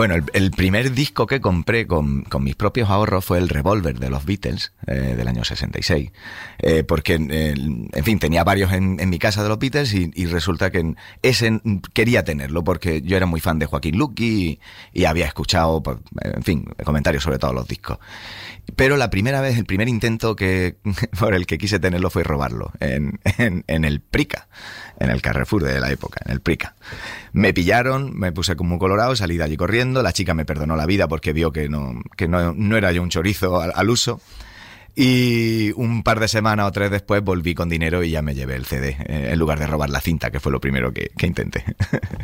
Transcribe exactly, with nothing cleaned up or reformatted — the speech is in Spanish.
Bueno, el, el primer disco que compré con, con mis propios ahorros fue el Revolver de los Beatles, eh, del año sesenta y seis. Eh, porque, eh, en fin, tenía varios en, en mi casa de los Beatles y, y resulta que ese quería tenerlo porque yo era muy fan de Joaquín Luqui y, y había escuchado, pues, en fin, comentarios sobre todos los discos. Pero la primera vez, el primer intento que por el que quise tenerlo fue robarlo en, en, en el Prica, en el Carrefour de la época, en el Prica. Me pillaron, me puse como un colorado, salí de allí corriendo, la chica me perdonó la vida porque vio que no, que no, no era yo un chorizo al, al uso. Y un par de semanas o tres después volví con dinero y ya me llevé el C D, eh, en lugar de robar la cinta, que fue lo primero que, que intenté.